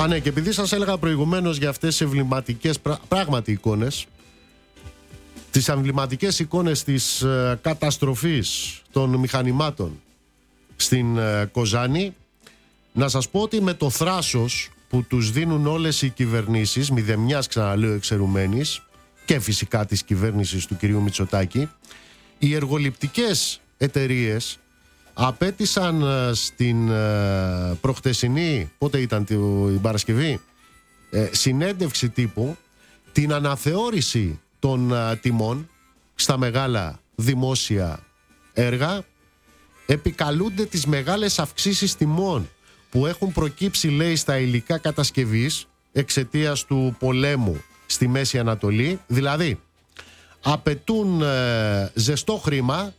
Ναι, και επειδή σας έλεγα προηγουμένως για αυτές τις εμβληματικές πράγματι εικόνες, τις εμβληματικές εικόνες της καταστροφής των μηχανημάτων στην Κοζάνη, να σας πω ότι με το θράσος που τους δίνουν όλες οι κυβερνήσεις, μηδεμιάς ξαναλέω εξαιρουμένης, και φυσικά της κυβέρνησης του κυρίου Μητσοτάκη, οι εργοληπτικές εταιρείες απέτησαν στην προχτεσινή, πότε ήταν την Παρασκευή, συνέντευξη τύπου, την αναθεώρηση των τιμών στα μεγάλα δημόσια έργα. Επικαλούνται τις μεγάλες αυξήσεις τιμών που έχουν προκύψει, λέει, στα υλικά κατασκευής εξαιτίας του πολέμου στη Μέση Ανατολή. Δηλαδή απαιτούν ζεστό χρήμα,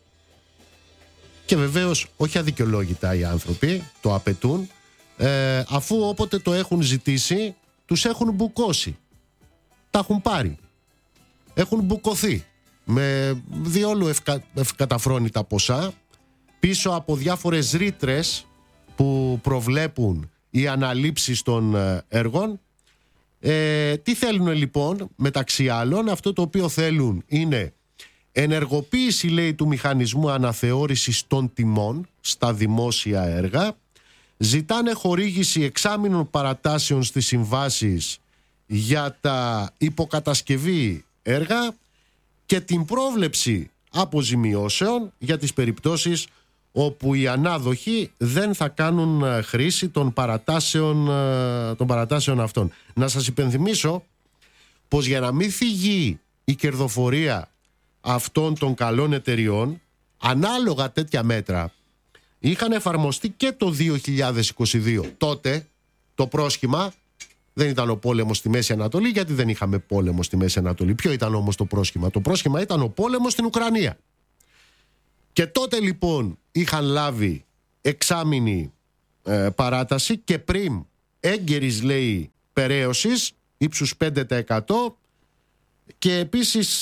και βεβαίως όχι αδικαιολόγητα οι άνθρωποι το απαιτούν, αφού όποτε το έχουν ζητήσει τους έχουν μπουκώσει, τα έχουν πάρει, έχουν μπουκωθεί με διόλου ευκαταφρόνητα ποσά, πίσω από διάφορες ρήτρες που προβλέπουν οι αναλήψεις των έργων. Τι θέλουν λοιπόν? Μεταξύ άλλων, αυτό το οποίο θέλουν είναι ενεργοποίηση, λέει, του μηχανισμού αναθεώρησης των τιμών στα δημόσια έργα. Ζητάνε χορήγηση εξάμηνων παρατάσεων στις συμβάσεις για τα υποκατασκευή έργα και την πρόβλεψη αποζημιώσεων για τις περιπτώσεις όπου οι ανάδοχοι δεν θα κάνουν χρήση των παρατάσεων αυτών. Να σας υπενθυμίσω πως για να μην φυγεί η κερδοφορία αυτών των καλών εταιριών, ανάλογα τέτοια μέτρα είχαν εφαρμοστεί και το 2022. Τότε το πρόσχημα δεν ήταν ο πόλεμος στη Μέση Ανατολή, γιατί δεν είχαμε πόλεμο στη Μέση Ανατολή. Ποιο ήταν όμως το πρόσχημα? Το πρόσχημα ήταν ο πόλεμος στην Ουκρανία. Και τότε λοιπόν είχαν λάβει εξάμηνη παράταση και πριν έγκαιρης, λέει, περαίωσης ύψους 5%, και επίσης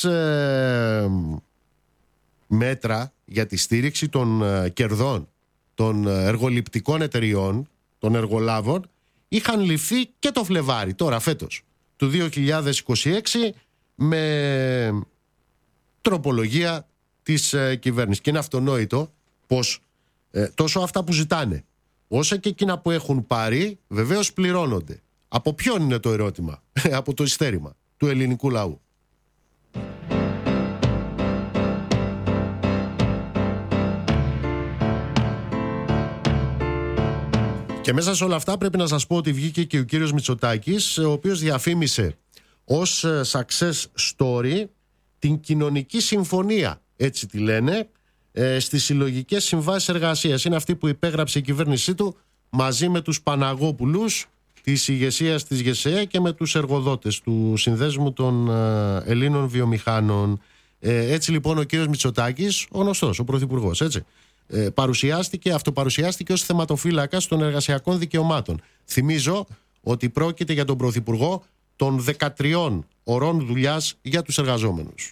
μέτρα για τη στήριξη των κερδών των εργοληπτικών εταιριών, των εργολάβων, είχαν ληφθεί και το Φλεβάρι, τώρα φέτος, του 2026, με τροπολογία της κυβέρνησης. Και είναι αυτονόητο πως τόσο αυτά που ζητάνε, όσα και εκείνα που έχουν πάρει, βεβαίως πληρώνονται. Από ποιον είναι το ερώτημα? Από το ειστέρημα του ελληνικού λαού. Και μέσα σε όλα αυτά πρέπει να σας πω ότι βγήκε και ο κύριος Μητσοτάκης, ο οποίος διαφήμισε ως success story την κοινωνική συμφωνία, έτσι τη λένε, στις συλλογικές συμβάσεις εργασίας. Είναι αυτή που υπέγραψε η κυβέρνησή του μαζί με τους Παναγόπουλους της ηγεσίας της ΓΕΣΕ και με τους εργοδότες του Συνδέσμου των Ελλήνων Βιομηχάνων. Έτσι λοιπόν ο κύριος Μητσοτάκης, ο γνωστός, ο πρωθυπουργός, έτσι, αυτοπαρουσιάστηκε ως θεματοφύλακας των εργασιακών δικαιωμάτων. Θυμίζω ότι πρόκειται για τον πρωθυπουργό των 13 ωρών δουλειάς για τους εργαζόμενους.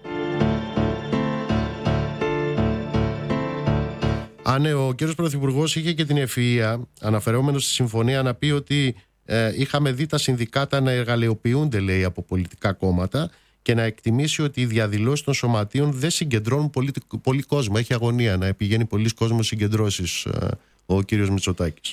Αν ο κύριος πρωθυπουργός είχε και την ευφυΐα, αναφερόμενος στη συμφωνία, να πει ότι είχαμε δει τα συνδικάτα να εργαλειοποιούνται, λέει, από πολιτικά κόμματα, και να εκτιμήσει ότι οι διαδηλώσεις των σωματείων δεν συγκεντρώνουν πολύ κόσμο. Έχει αγωνία να πηγαίνει πολλοί κόσμος συγκεντρώσεις ο κύριος Μητσοτάκης.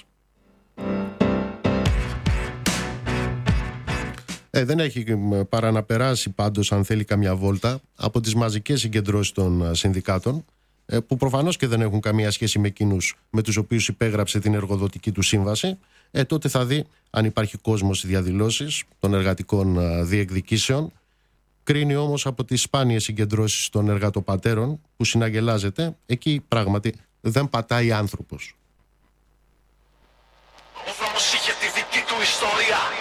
Δεν έχει παρά να περάσει πάντως, αν θέλει, καμιά βόλτα από τις μαζικές συγκεντρώσεις των συνδικάτων, που προφανώς και δεν έχουν καμία σχέση με εκείνους με τους οποίους υπέγραψε την εργοδοτική του σύμβαση. Τότε θα δει αν υπάρχει κόσμος στις διαδηλώσεις των εργατικών διεκδικήσεων. Κρίνει όμως από τις σπάνιες συγκεντρώσεις των εργατοπατέρων που συναγελάζεται, εκεί πράγματι δεν πατάει άνθρωπος. Ο δρόμος είχε τη δική του ιστορία.